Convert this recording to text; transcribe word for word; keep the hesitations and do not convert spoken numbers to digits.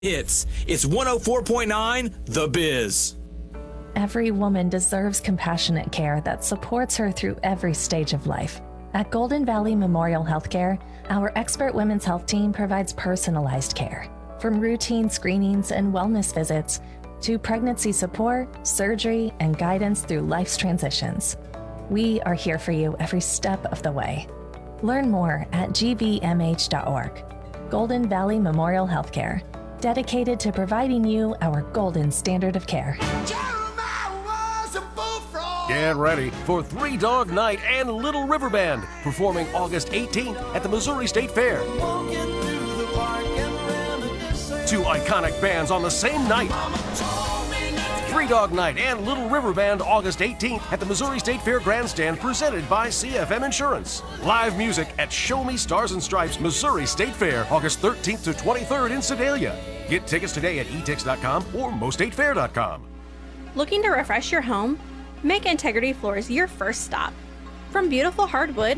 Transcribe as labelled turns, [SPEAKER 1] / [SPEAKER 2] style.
[SPEAKER 1] Hits. It's one oh four point nine The Biz.
[SPEAKER 2] Every woman deserves compassionate care that supports her through every stage of life. At Golden Valley Memorial Healthcare, our expert women's health team provides personalized care. From routine screenings and wellness visits to pregnancy support, surgery, and guidance through life's transitions. We are here for you every step of the way. Learn more at g v m h dot org. Golden Valley Memorial Healthcare, dedicated to providing you our golden standard of care.
[SPEAKER 3] Get ready for Three Dog Night and Little River Band, performing August eighteenth at the Missouri State Fair. Two iconic bands on the same night. Three Dog Night and Little River Band, August eighteenth at the Missouri State Fair Grandstand, presented by C F M Insurance. Live music at Show Me Stars and Stripes Missouri State Fair, August thirteenth to twenty-third in Sedalia. Get tickets today at e tix dot com or mo state fair dot com.
[SPEAKER 4] Looking to refresh your home? Make Integrity Floors your first stop. From beautiful hardwood